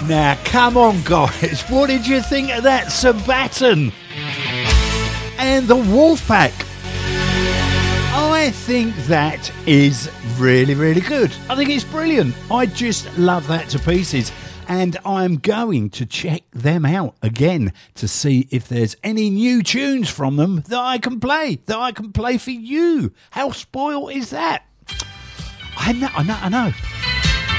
Now, come on, guys. What did you think of that? Sabaton and the Wolfpack. I think that is really, really good. I think it's brilliant. I just love that to pieces. And I'm going to check them out again to see if there's any new tunes from them that I can play for you. How spoiled is that? I know.